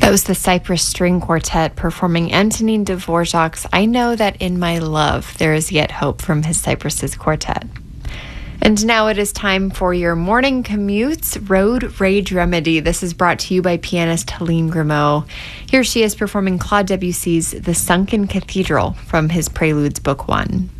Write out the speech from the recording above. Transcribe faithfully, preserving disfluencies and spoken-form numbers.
That was the Cypress String Quartet performing Antonin Dvorak's I Know That in My Love There Is Yet Hope from his Cypresses Quartet. And now it is time for your morning commutes, Road Rage Remedy. This is brought to you by pianist Helene Grimaud. Here she is performing Claude Debussy's The Sunken Cathedral from his Preludes Book One.